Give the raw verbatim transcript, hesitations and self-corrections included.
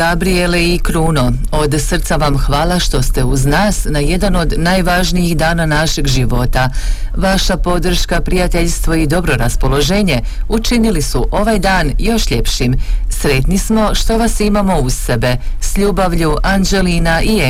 Gabriele i Kruno, od srca vam hvala što ste uz nas na jedan od najvažnijih dana našeg života. Vaša podrška, prijateljstvo i dobro raspoloženje učinili su ovaj dan još ljepšim. Sretni smo što vas imamo uz sebe. S ljubavlju, Anđelina i